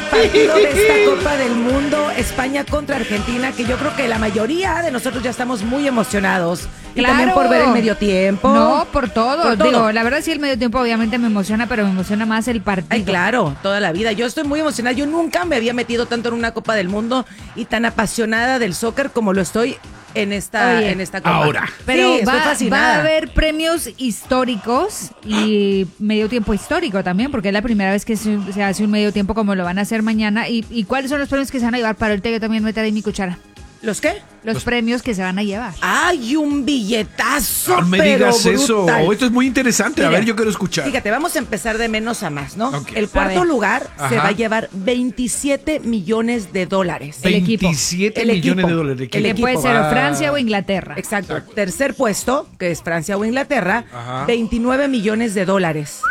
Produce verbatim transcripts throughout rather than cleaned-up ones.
partido de esta Copa del Mundo, España contra Argentina, que yo creo que la mayoría de nosotros ya estamos muy emocionados. Y Claro. también por ver el medio tiempo. No, por todo. Por todo. Digo, la verdad sí el medio tiempo obviamente me emociona, pero me emociona más el partido. Ay, claro, toda la vida. Yo estoy muy emocionada. Yo nunca me había metido tanto en una Copa del Mundo y tan apasionada del soccer como lo estoy en esta, Oye, en esta Copa. ahora. Pero sí, estoy va, fascinada. va a haber premios históricos y medio tiempo histórico también, porque es la primera vez que se, se hace un medio tiempo como lo van a hacer mañana. ¿Y, y cuáles son los premios que se van a llevar? Para ahorita yo también meteré mi cuchara. ¿Los qué? Los, Los- premios que se van a llevar. Hay un billetazo, No me pero digas eso. brutal. Oh, esto es muy interesante. A Mira, ver, yo quiero escuchar. Fíjate, vamos a empezar de menos a más, ¿no? Ok. El A cuarto ver. lugar se Ajá. va a llevar veintisiete millones de dólares. el equipo. veintisiete El millones equipo. de dólares. de El Que equipo. puede ser o Va. Francia o Inglaterra. Exacto. Exacto. Tercer puesto, que es Francia o Inglaterra, Ajá. veintinueve millones de dólares.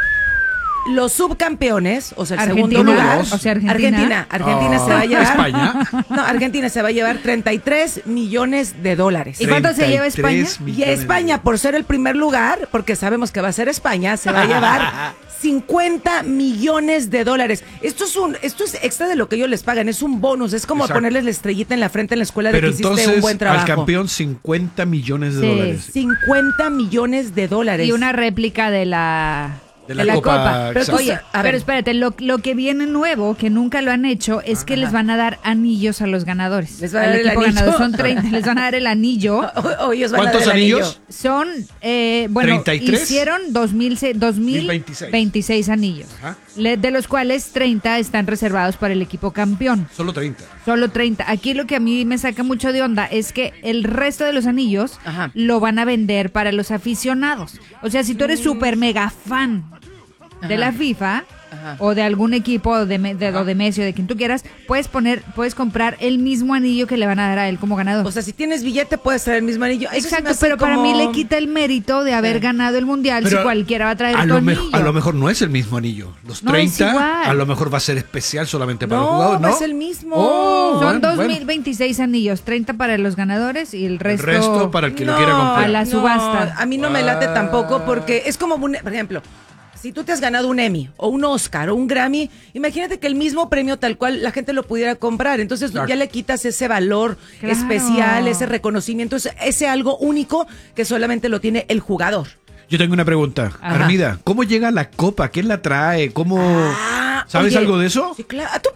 Los subcampeones, o sea, el Argentina, segundo lugar. o sea, Argentina. Argentina, Argentina Ah, se va a llevar. España. No, Argentina se va a llevar treinta y tres millones de dólares. ¿Y cuánto se lleva treinta y tres España? Y millones. España, por ser el primer lugar, porque sabemos que va a ser España, se va a llevar cincuenta millones de dólares. Esto es un, esto es extra de lo que ellos les pagan, es un bonus, es como Exacto. ponerles la estrellita en la frente en la escuela Pero de que hiciste entonces, un buen trabajo. al campeón, cincuenta millones de Sí. dólares. cincuenta millones de dólares. Y una réplica de la, De la Copa, Pero, exacto. oye, A ver. pero espérate, lo, lo que viene nuevo, que nunca lo han hecho, es que les van a dar anillos a los ganadores. Les van a Al dar el equipo anillo. ganador. Son treinta, les van a dar el anillo. O- o ellos van a ¿Cuántos dar el anillos? anillo. Son, eh, bueno, ¿treinta y tres? hicieron dos mil, se- dos mil veintiséis. veintiséis anillos, Ajá. le- de los cuales treinta están reservados para el equipo campeón. Solo treinta. Solo treinta. Aquí lo que a mí me saca mucho de onda es que el resto de los anillos Ajá. lo van a vender para los aficionados. O sea, si tú eres súper mega fan de Ajá. la FIFA Ajá. o de algún equipo de, Me- de, o de Messi o de quien tú quieras, puedes poner, puedes comprar el mismo anillo que le van a dar a él como ganador. O sea, si tienes billete puedes traer el mismo anillo. Eso se me Exacto, hace pero para como- mí le quita el mérito de haber Sí. ganado el mundial si Pero cualquiera va a traer a tu lo, anillo. mejor, a lo mejor no es el mismo anillo. Los No, es treinta igual. a lo mejor va a ser especial solamente para los No, jugadores, ¿no? es el mismo. Oh, Son bueno, dos mil bueno. veintiséis anillos, treinta para los ganadores y el El resto, resto para el que lo No, quiera comprar. a la no, subasta. a mí no me late tampoco porque es como, un- por ejemplo, si tú te has ganado un Emmy o un Oscar o un Grammy, imagínate que el mismo premio tal cual la gente lo pudiera comprar. Entonces Exacto. ya le quitas ese valor Claro. especial, ese reconocimiento, ese, ese algo único que solamente lo tiene el jugador. Yo tengo una pregunta. Ajá. Armida, ¿cómo llega la copa? ¿Quién la trae? ¿Cómo? Ah, ¿Sabes oye, algo de eso? Sí, claro. ¡Ah, tú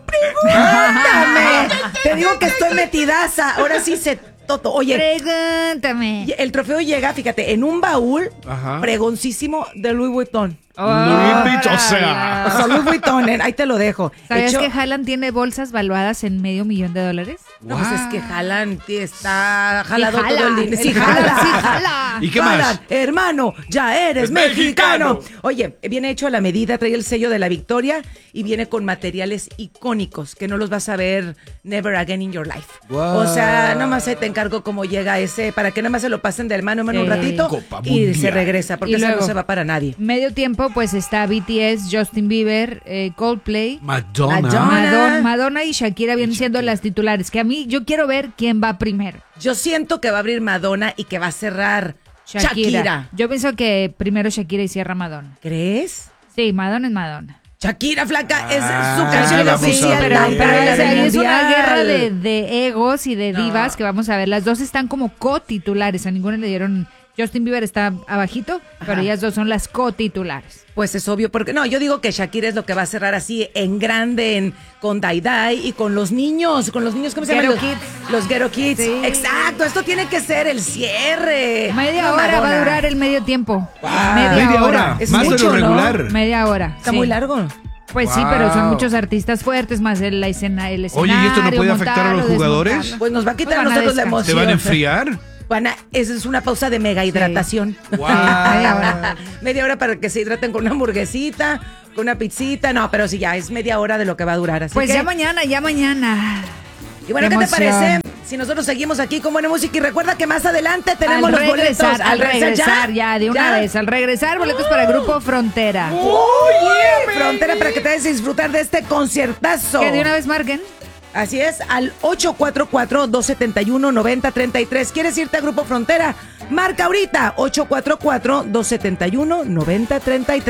pregúntame! Te digo que estoy metidaza. Ahora sí se toto. Oye, Pregúntame. y el trofeo llega, fíjate, en un baúl Ajá. pregoncísimo de Louis Vuitton. Louis Vuitton, o sea. O sea, Louis Vuitton, eh, ahí te lo dejo. ¿Sabías Hecho- que Haaland tiene bolsas valuadas en medio millón de dólares? No, pues es que Haaland está jalado jala, todo el dinero. sí jala, sí jala. ¿Y qué Haaland, más? hermano, ya eres Es mexicano. mexicano. Oye, viene hecho a la medida, trae el sello de la victoria y viene con materiales icónicos que no los vas a ver never again in your life. Wow. O sea, nomás ahí te encargo cómo llega ese, para que nada más se lo pasen de mano en mano un Sí. ratito Copa y Mundial. se regresa, porque Y eso no luego- se va para nadie. Medio tiempo, pues está B T S, Justin Bieber, eh, Coldplay. Madonna. Madonna. Madonna, Madonna y Shakira vienen siendo las titulares. Que a mí, yo quiero ver quién va primero. Yo siento que va a abrir Madonna y que va a cerrar Shakira. Shakira. Yo pienso que primero Shakira y cierra Madonna. ¿Crees? Sí, Madonna es Madonna. Shakira, flaca, es Ah, su canción vamos a oficial. ver. pero, la pero reina es, del ahí es una mundial. guerra de, de egos y de No. divas que vamos a ver. Las dos están como co-titulares. A ninguna le dieron... Justin Bieber está abajito, pero Ajá. ellas dos son las co-titulares. Pues es obvio, porque no, yo digo que Shakira es lo que va a cerrar así en grande en, con Dai Dai y con los niños, con los niños, ¿cómo se Ghetto llaman? Los- Kids. Los Ghetto Kids. Sí. Exacto, esto tiene que ser el cierre. Media No, hora va a Madonna. durar el medio tiempo. Wow. Media hora. Es Más de mucho, lo ¿no? regular. Media hora. Está sí. muy largo. Pues sí, Wow. pero son muchos artistas fuertes, más el, la escena, el escenario. Oye, ¿y esto no puede afectar a los montarlo, jugadores? desmontarlo. Pues nos va a quitar a Pues van a nosotros la descansar. emoción. ¿Se van a enfriar? Van a- esa es una pausa de mega hidratación. Wow. Media hora. Media hora para que se hidraten con una hamburguesita, con una pizzita. No, pero sí, ya es media hora de lo que va a durar. Así Pues que- ya mañana, ya mañana. Y bueno, Qué ¿qué, te emoción. parece si nosotros seguimos aquí con buena música? Y recuerda que más adelante tenemos al los regresar, boletos. al regresar, ya, de una ¿Ya? vez, al regresar, boletos para Grupo Frontera. Oye, frontera para que te vayas a disfrutar de este conciertazo. Que de una vez marquen. Así es, al ocho cuatro cuatro, dos siete uno, nueve cero tres tres. ¿Quieres irte a Grupo Frontera? Marca ahorita, ocho cuatro cuatro, dos siete uno, nueve cero tres tres.